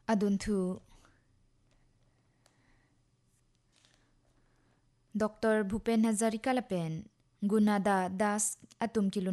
adun thu Dr. Bhupen Hazarika lapen Gunada Das atum kilun